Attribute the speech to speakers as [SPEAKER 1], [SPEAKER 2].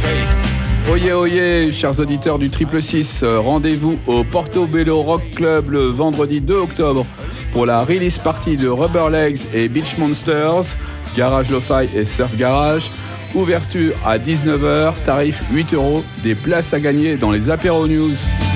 [SPEAKER 1] Oyez, oyez, chers auditeurs du Triple 6, rendez-vous au Portobello Rock Club le vendredi 2 octobre pour la release party de Rubber Legs et Beach Monsters, Garage Lo-Fi et Surf Garage. Ouverture à 19h, tarif 8€, des places à gagner dans les apéros news.